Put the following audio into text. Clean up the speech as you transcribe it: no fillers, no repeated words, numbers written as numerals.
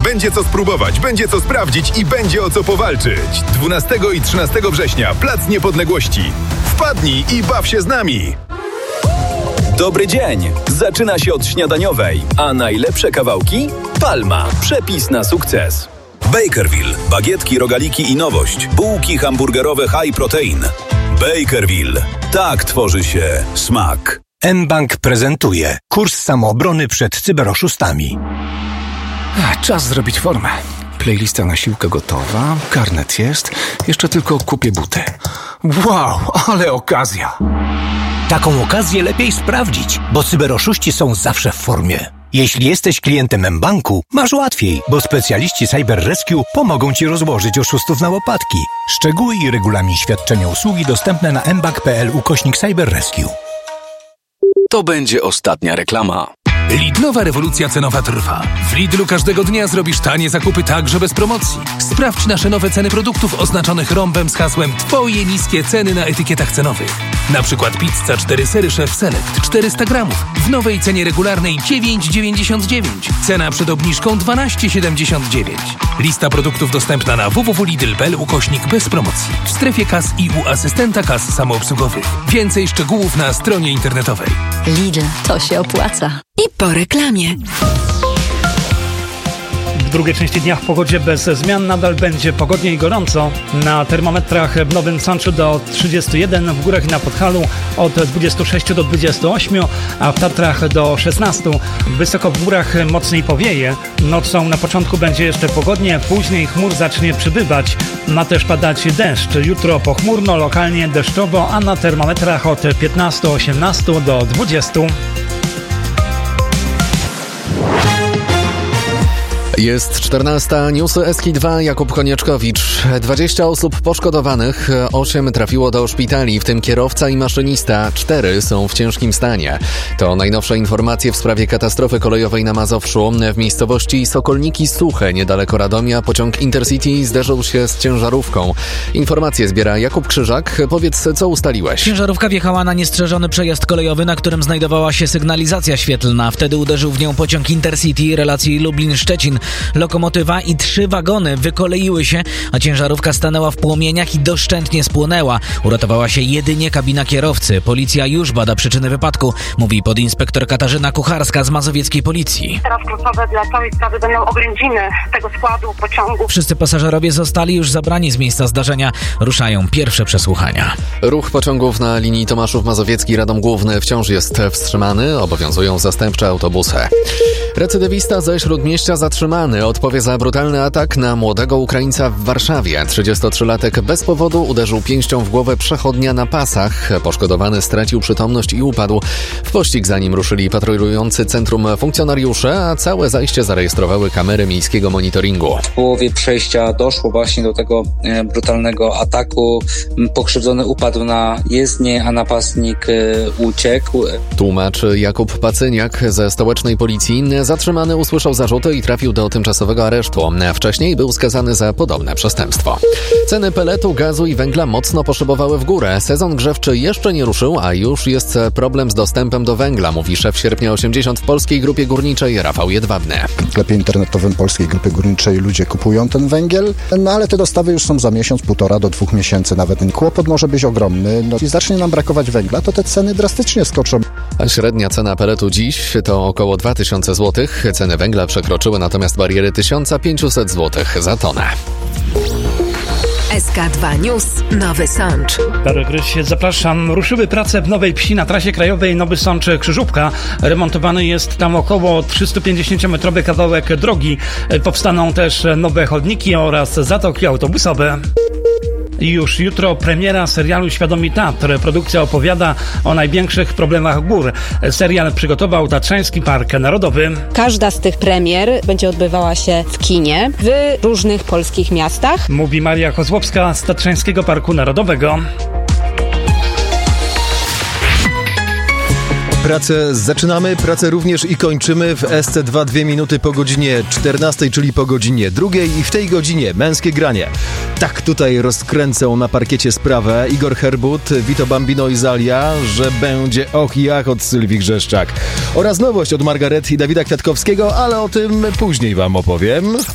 Będzie co spróbować, będzie co sprawdzić i będzie o co powalczyć. 12 i 13 września Plac Niepodległości. Wpadnij i baw się z nami! Dobry dzień! Zaczyna się od śniadaniowej, a najlepsze kawałki? Palma. Przepis na sukces. Bakerville. Bagietki, rogaliki i nowość. Bułki hamburgerowe high protein. Bakerville. Tak tworzy się smak. mBank prezentuje kurs samoobrony przed cyberoszustami. Czas zrobić formę. Playlista na siłkę gotowa, karnet jest, jeszcze tylko kupię buty. Wow, ale okazja! Taką okazję lepiej sprawdzić, bo cyberoszuści są zawsze w formie. Jeśli jesteś klientem mBanku, masz łatwiej, bo specjaliści Cyber Rescue pomogą Ci rozłożyć oszustów na łopatki. Szczegóły i regulamin świadczenia usługi dostępne na mbank.pl/Cyber Rescue. To będzie ostatnia reklama. Lidlowa rewolucja cenowa trwa. W Lidlu każdego dnia zrobisz tanie zakupy także bez promocji. Sprawdź nasze nowe ceny produktów oznaczonych rąbem z hasłem Twoje niskie ceny na etykietach cenowych. Na przykład pizza 4 sery Chef Select 400 gramów w nowej cenie regularnej 9,99. Cena przed obniżką 12,79. Lista produktów dostępna na www.lidl.pl/bez promocji. W strefie kas i u asystenta kas samoobsługowych. Więcej szczegółów na stronie internetowej. Lidl, to się opłaca. I po reklamie. W drugiej części dnia w pogodzie bez zmian nadal będzie pogodnie i gorąco. Na termometrach w Nowym Sączu do 31, w górach i na Podhalu od 26 do 28, a w Tatrach do 16. Wysoko w górach mocniej powieje. Nocą na początku będzie jeszcze pogodnie, później chmur zacznie przybywać. Ma też padać deszcz. Jutro pochmurno, lokalnie deszczowo, a na termometrach od 15-18 do 20. Jest 14. Newsy Eski2, Jakub Konieczkowicz. 20 osób poszkodowanych, 8 trafiło do szpitali, w tym kierowca i maszynista. 4 są w ciężkim stanie. To najnowsze informacje w sprawie katastrofy kolejowej na Mazowszu. W miejscowości Sokolniki Suche, niedaleko Radomia, pociąg Intercity zderzył się z ciężarówką. Informacje zbiera Jakub Krzyżak. Powiedz, co ustaliłeś? Ciężarówka wjechała na niestrzeżony przejazd kolejowy, na którym znajdowała się sygnalizacja świetlna. Wtedy uderzył w nią pociąg Intercity relacji Lublin-Szczecin. Lokomotywa i 3 wagony wykoleiły się, a ciężarówka stanęła w płomieniach i doszczętnie spłonęła. Uratowała się jedynie kabina kierowcy. Policja już bada przyczyny wypadku, mówi podinspektor Katarzyna Kucharska z mazowieckiej policji. Teraz kluczowe dla całej sprawy będą oględziny tego składu pociągu. Wszyscy pasażerowie zostali już zabrani z miejsca zdarzenia. Ruszają pierwsze przesłuchania. Ruch pociągów na linii Tomaszów Mazowiecki Radom Główny wciąż jest wstrzymany. Obowiązują zastępcze autobusy. Recydywista ze Śródmieścia zatrzymany. Odpowie za brutalny atak na młodego Ukraińca w Warszawie. 33-latek bez powodu uderzył pięścią w głowę przechodnia na pasach. Poszkodowany stracił przytomność i upadł. W pościg za nim ruszyli patrolujący centrum funkcjonariusze, a całe zajście zarejestrowały kamery miejskiego monitoringu. W połowie przejścia doszło właśnie do tego brutalnego ataku. Pokrzywdzony upadł na jezdnię, a napastnik uciekł. Tłumaczy Jakub Pacyniak ze stołecznej policji. Zatrzymany usłyszał zarzuty i trafił do tymczasowego aresztu. Wcześniej był skazany za podobne przestępstwo. Ceny peletu, gazu i węgla mocno poszybowały w górę. Sezon grzewczy jeszcze nie ruszył, a już jest problem z dostępem do węgla, mówi szef Sierpnia 80 w Polskiej Grupie Górniczej Rafał Jedwabny. W sklepie internetowym Polskiej Grupy Górniczej ludzie kupują ten węgiel, ale te dostawy już są za miesiąc, 1,5 do 2 miesięcy nawet. Kłopot może być ogromny. I zacznie nam brakować węgla, to te ceny drastycznie skoczą. A średnia cena peletu dziś to około 2000 zł. Ceny węgla przekroczyły natomiast bariery 1500 zł za tonę. SK2 News, Nowy Sącz. Gryś, zapraszam. Ruszyły prace w Nowej Wsi na trasie krajowej Nowy Sącz-Krzyżówka. Remontowany jest tam około 350-metrowy kawałek drogi. Powstaną też nowe chodniki oraz zatoki autobusowe. Już jutro premiera serialu Świadomi Tatr. Produkcja opowiada o największych problemach gór. Serial przygotował Tatrzański Park Narodowy. Każda z tych premier będzie odbywała się w kinie w różnych polskich miastach. Mówi Maria Kozłowska z Tatrzańskiego Parku Narodowego. Pracę zaczynamy, pracę również i kończymy w SC2 2 minuty po godzinie 14, czyli po godzinie 2 i w tej godzinie męskie granie. Tak tutaj rozkręcą na parkiecie sprawę Igor Herbut, Vito Bambino i Zalia, że będzie och i ach od Sylwii Grzeszczak. Oraz nowość od Margaret i Dawida Kwiatkowskiego, ale o tym później wam opowiem.